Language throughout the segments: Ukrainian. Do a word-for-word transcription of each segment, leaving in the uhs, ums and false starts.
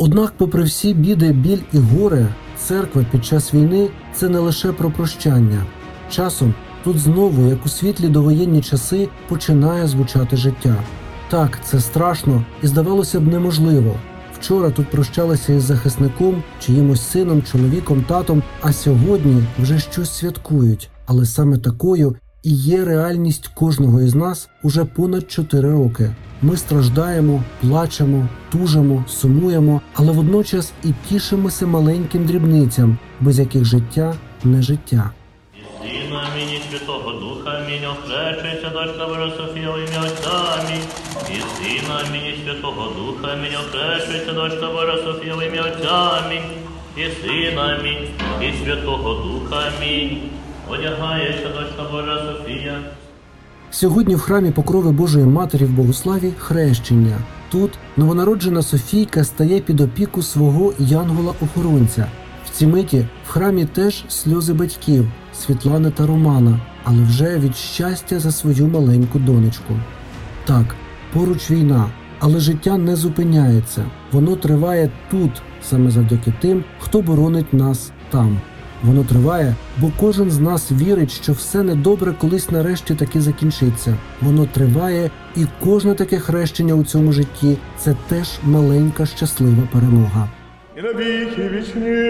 Однак, попри всі біди, біль і горе, церква під час війни – це не лише про прощання. Часом тут знову, як у світлі довоєнні часи, починає звучати життя. Так, це страшно і, здавалося б, неможливо. Вчора тут прощалися із захисником, чиїмось сином, чоловіком, татом, а сьогодні вже щось святкують. Але саме такою і є реальність кожного із нас уже понад чотири роки. Ми страждаємо, плачемо, тужимо, сумуємо, але водночас і тішимося маленьким дрібницям, без яких життя не життя. Сина амінь, і Святого Духа амінь, охрещується дочка Божа Софія в ім'я Отця амінь. І Сина амінь, і Святого Духа амінь, охрещується дочка Божа Софія в ім'я Отця амінь. І Сина амінь, і Святого Духа амінь. Одягається дочка Божа Софія. Сьогодні в храмі Покрови Божої Матері в Богославі хрещення. Тут новонароджена Софійка стає під опіку свого янгола-охоронця. В ці миті в храмі теж сльози батьків Світлани та Романа, але вже від щастя за свою маленьку донечку. Так, поруч війна, але життя не зупиняється. Воно триває тут, саме завдяки тим, хто боронить нас там. Воно триває, бо кожен з нас вірить, що все недобре колись нарешті таки закінчиться. Воно триває, і кожне таке хрещення у цьому житті – це теж маленька щаслива перемога. І на віки вічні,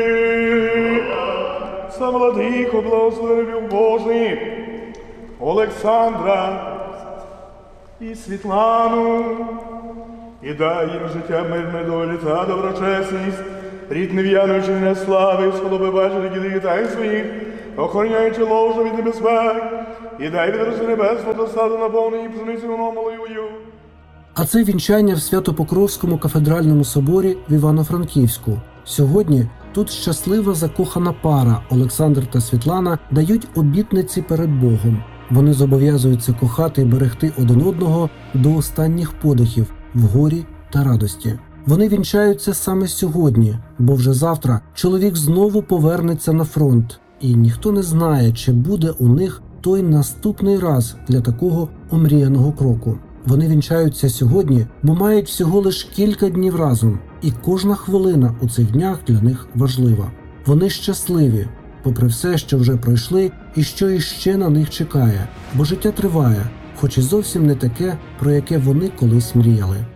сам владико, благословив Божий, Олександра і Світлану, і дай їм життя мирне долі та доброчесність, рід нев'януючи не слави, сходоби бачили діли тай своїх, охороняючи ложу від небезпек, і дай від роси небесного та саду наповнені пшеницю малою. А це вінчання в Свято-Покровському кафедральному соборі в Івано-Франківську. Сьогодні тут щаслива закохана пара Олександр та Світлана дають обітниці перед Богом. Вони зобов'язуються кохати і берегти один одного до останніх подихів в горі та радості. Вони вінчаються саме сьогодні, бо вже завтра чоловік знову повернеться на фронт. І ніхто не знає, чи буде у них той наступний раз для такого омріяного кроку. Вони вінчаються сьогодні, бо мають всього лиш кілька днів разом. І кожна хвилина у цих днях для них важлива. Вони щасливі, попри все, що вже пройшли і що іще на них чекає. Бо життя триває, хоч і зовсім не таке, про яке вони колись мріяли.